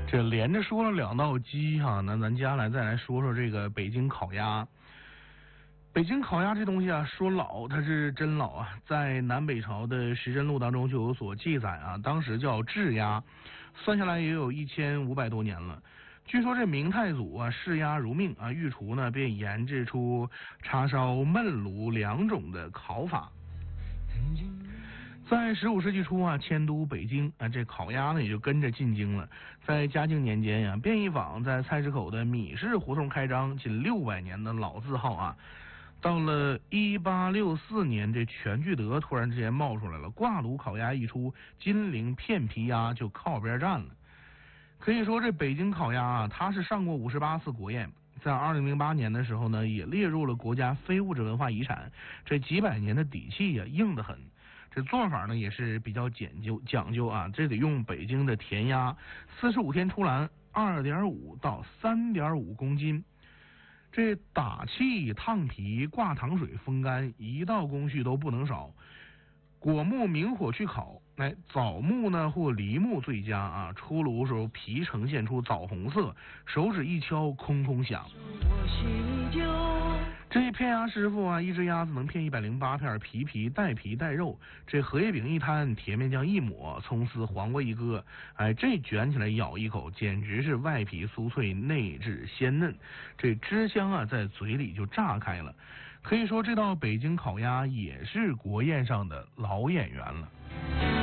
这连着说了两道鸡哈，那咱接下来再来说说这个北京烤鸭。北京烤鸭这东西啊，说老它是真老啊，在南北朝的时珍录当中就有所记载啊，当时叫制鸭，算下来也有1500多年了。据说这明太祖啊视鸭如命啊，御厨呢便研制出叉烧、焖炉两种的烤法。在15世纪初啊，迁都北京啊，这烤鸭呢也就跟着进京了。在嘉靖年间呀，便宜坊在菜市口的米市胡同开张，近600年的老字号啊。到了1864年，这全聚德突然之间冒出来了，挂炉烤鸭一出，金陵片皮鸭就靠边站了。可以说这北京烤鸭啊，它是上过58次国宴，在2008年的时候呢，也列入了国家非物质文化遗产。这几百年的底气呀，硬得很。这做法呢也是比较讲究啊，这得用北京的甜鸭，45天出栏，2.5到3.5公斤。这打气、烫皮、挂糖水、风干，一道工序都不能少。果木明火去烤，枣木呢或梨木最佳啊。出炉时候皮呈现出枣红色，手指一敲，空空响。这片鸭师傅啊，一只鸭子能片108片，皮带皮带肉。这荷叶饼一摊，甜面酱一抹，葱丝黄瓜一个，这卷起来咬一口，简直是外皮酥脆，内质鲜嫩，这汁香啊在嘴里就炸开了。可以说这道北京烤鸭也是国宴上的老演员了。